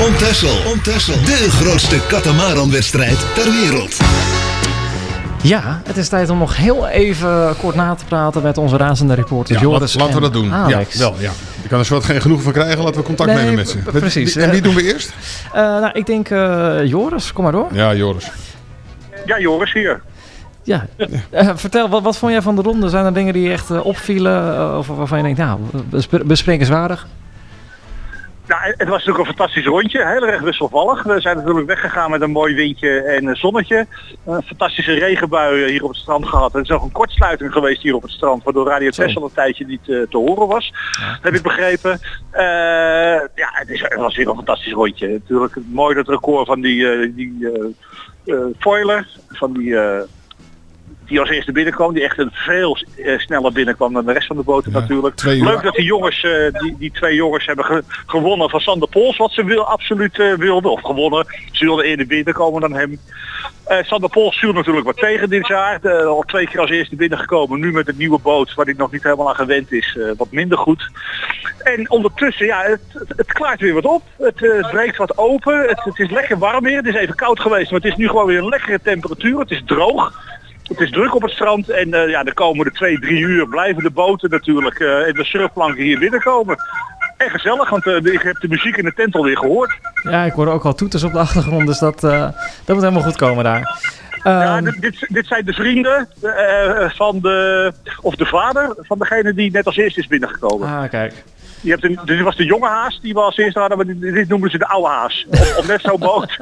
Om Texel. De grootste katamaranwedstrijd ter wereld. Ja, het is tijd om nog heel even kort na te praten met onze razende reporters Joris laten we dat doen. Alex. Ja, wel, ja. Je kan er zo wat geen genoeg van krijgen. Laten we contact nemen met ze. Precies. En wie doen we eerst? Ik denk Joris, kom maar door. Ja, Joris. Ja, Joris hier. Ja, vertel, wat vond jij van de ronde? Zijn er dingen die je echt opvielen of waarvan je denkt, nou, besprekenswaardig? Nou, het was natuurlijk een fantastisch rondje, heel erg wisselvallig. We zijn natuurlijk weggegaan met een mooi windje en een zonnetje. Een fantastische regenbui hier op het strand gehad. Er is ook een kortsluiting geweest hier op het strand, waardoor Radio Texel een tijdje niet te horen was. Heb ik begrepen. Het was weer een fantastisch rondje. Natuurlijk mooi dat record van die foiler, van die als eerste binnenkwam, die echt veel sneller binnenkwam dan de rest van de boten natuurlijk. Leuk dat die jongens, die twee jongens hebben gewonnen van Sander Pols, wat ze absoluut wilden. Of gewonnen, ze wilden eerder binnenkomen dan hem. Sander Pols viel natuurlijk wat tegen dit jaar. Al 2 keer als eerste binnengekomen. Nu met een nieuwe boot, waar hij nog niet helemaal aan gewend is, wat minder goed. En ondertussen, ja, het klaart weer wat op. Het breekt wat open. Het is lekker warm weer. Het is even koud geweest, maar het is nu gewoon weer een lekkere temperatuur. Het is droog. Het is druk op het strand en de komende 2-3 uur blijven de boten natuurlijk en de surfplanken hier binnenkomen. En gezellig, want ik heb de muziek in de tent alweer gehoord. Ja, ik hoorde ook al toeters op de achtergrond, dus dat moet helemaal goed komen daar. Dit zijn de vrienden van de vader van degene die net als eerste is binnengekomen. Ah, kijk. Dus was de jonge haas die we als eerste hadden, maar dit noemen ze de oude haas. Op net zo'n boot.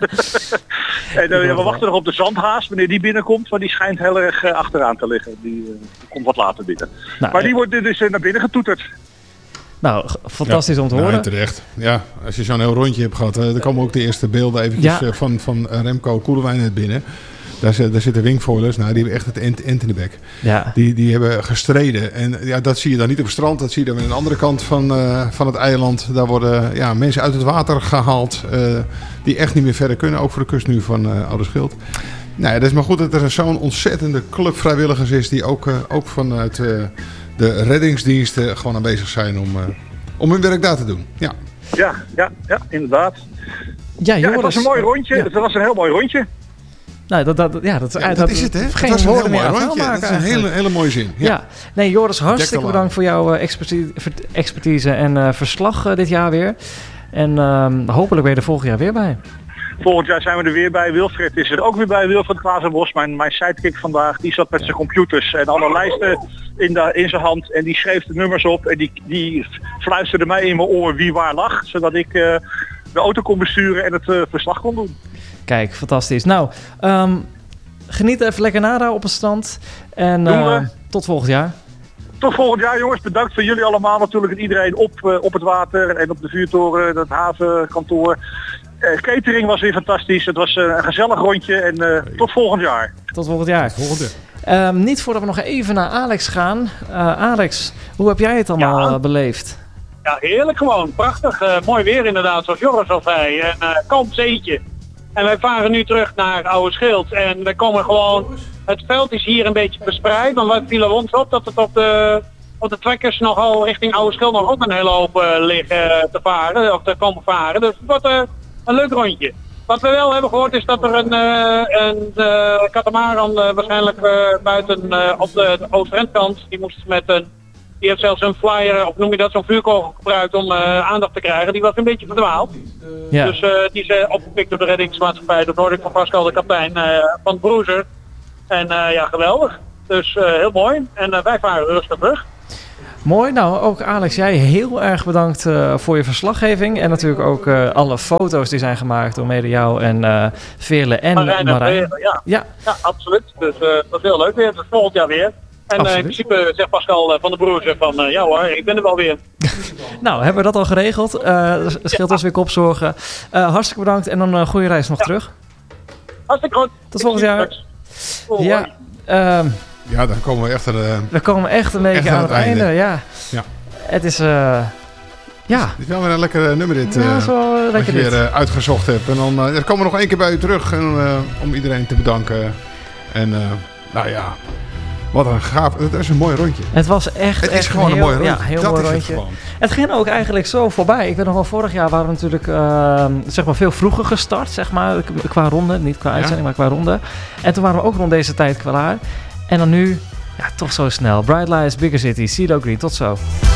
En we wachten nog op de zandhaas, wanneer die binnenkomt, maar die schijnt heel erg achteraan te liggen. Die komt wat later binnen. Nou, maar die wordt dus naar binnen getoeterd. Nou, fantastisch om te horen. Ja, terecht. Ja, als je zo'n heel rondje hebt gehad, dan komen ook de eerste beelden eventjes van Remco Koelewijn net binnen. Daar zitten wingfoilers, die hebben echt het end in de bek. Ja. Die hebben gestreden. En ja, dat zie je dan niet op het strand. Dat zie je dan aan de andere kant van het eiland. Daar worden mensen uit het water gehaald. Die echt niet meer verder kunnen. Ook voor de kust nu van Ouderschild. Nou ja, dat is maar goed dat er zo'n ontzettende club vrijwilligers is. Die ook vanuit de reddingsdiensten gewoon aanwezig zijn om hun werk daar te doen. Ja, inderdaad. Ja, Joris, het was een mooi rondje. Ja. Het was een heel mooi rondje. Nou, dat is het, hè? Geen het was een heel mooi rondje. Dat is een hele mooie zin. Ja. Nee, Joris, hartstikke bedankt voor jouw expertise en verslag dit jaar weer. En hopelijk ben je er volgend jaar weer bij. Volgend jaar zijn we er weer bij. Wilfred is er ook weer bij. Wilfred Klazenbos, mijn sidekick vandaag. Die zat met zijn computers en alle lijsten in zijn hand. En die schreef de nummers op. En die fluisterde mij in mijn oor wie waar lag. Zodat ik de auto kon besturen en het verslag kon doen. Kijk, fantastisch. Nou, geniet even lekker na daar op het strand. En tot volgend jaar. Tot volgend jaar, jongens. Bedankt voor jullie allemaal natuurlijk. En iedereen op het water en op de vuurtoren, het havenkantoor. Catering was weer fantastisch. Het was een gezellig rondje. En tot volgend jaar. Tot volgend jaar. Niet voordat we nog even naar Alex gaan. Alex, hoe heb jij het allemaal beleefd? Ja, heerlijk gewoon. Prachtig. Mooi weer inderdaad, zoals Joris al zei. En kalm zeetje. En wij varen nu terug naar Ouderschild. En we komen gewoon... Het veld is hier een beetje verspreid. Want wij vielen ons op dat het op de trekkers nogal richting Ouderschild nog ook een hele hoop liggen te varen. Of te komen varen. Dus het wordt een leuk rondje. Wat we wel hebben gehoord is dat er een katamaran waarschijnlijk buiten op de Oost-Rendkant. Die heeft zelfs een flyer, of noem je dat, zo'n vuurkogel gebruikt om aandacht te krijgen. Die was een beetje verdwaald. Ja. Dus die is opgepikt door de reddingsmaatschappij, door Noordelijk van Pascal, de kapitein van het Bruiser. En geweldig. Dus heel mooi. En wij varen rustig terug. Mooi. Nou, ook Alex, jij heel erg bedankt voor je verslaggeving. En natuurlijk ook alle foto's die zijn gemaakt door mede jou en Veerle en Marijn. Ja, absoluut. Dus dat is heel leuk weer. Dus volgend jaar weer. En in principe zegt Pascal van de Broers van ja hoor, ik ben er wel weer. Nou, hebben we dat al geregeld. Dat scheelt ons weer kopzorgen. Hartstikke bedankt en dan een goede reis nog terug. Hartstikke goed. Tot volgend jaar. Ja, ja, dan komen we echt we komen echt een beetje aan het einde. Ja. Het is... Het is wel weer een lekker nummer dit. Wat je weer uitgezocht hebt. En dan komen we nog één keer bij u terug om iedereen te bedanken. En nou ja... Wat een gaaf. Dat is een mooi rondje. Het was echt gewoon een mooi rondje. Ja, heel mooi rondje. Het ging ook eigenlijk zo voorbij. Ik weet nog wel, vorig jaar waren we natuurlijk zeg maar veel vroeger gestart, zeg maar, qua ronde. Niet qua uitzending, maar qua ronde. En toen waren we ook rond deze tijd klaar. En dan nu, toch zo snel. Bright Lights, Bigger City, CeeLo Green. Tot zo.